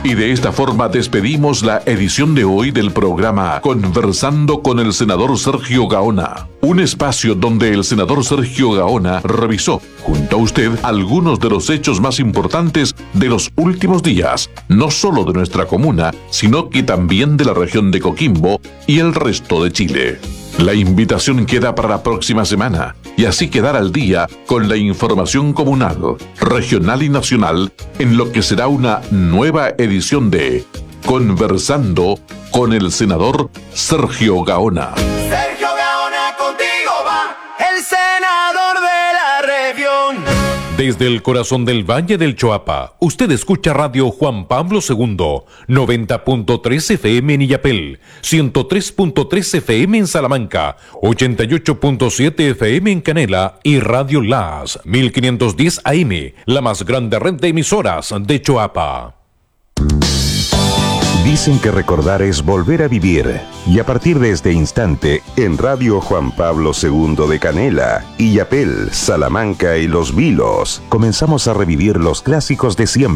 Y de esta forma despedimos la edición de hoy del programa Conversando con el senador Sergio Gaona. Un espacio donde el senador Sergio Gaona revisó, junto a usted, algunos de los hechos más importantes de los últimos días, no solo de nuestra comuna, sino que también de la región de Coquimbo y el resto de Chile. La invitación queda para la próxima semana y así quedar al día con la información comunal, regional y nacional en lo que será una nueva edición de Conversando con el senador Sergio Gaona. Sergio Gaona, contigo va el senador de la región. Desde el corazón del Valle del Choapa, usted escucha Radio Juan Pablo II, 90.3 FM en Illapel, 103.3 FM en Salamanca, 88.7 FM en Canela y Radio Las, 1510 AM, la más grande red de emisoras de Choapa. Dicen que recordar es volver a vivir, y a partir de este instante, en Radio Juan Pablo II de Canela, Illapel, Salamanca y Los Vilos, comenzamos a revivir los clásicos de siempre.